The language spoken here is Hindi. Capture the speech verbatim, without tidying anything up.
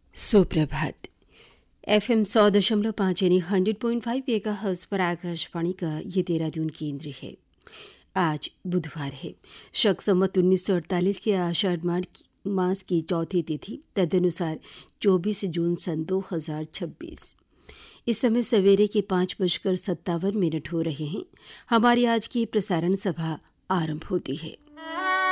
सुप्रभात। एफ एम सौ दशमलव पाँच यानी hundred point five mega hertz पर आकाशवाणी का ये देहरादून केंद्र है। आज बुधवार है, शक संवत उन्नीस सौ अड़तालीस के आषाढ़ मास की चौथी तिथि, तदनुसार चौबीस जून सन दो हजार छब्बीस। इस समय सवेरे के पाँच बजकर सत्तावन मिनट हो रहे हैं। हमारी आज की प्रसारण सभा आरंभ होती है।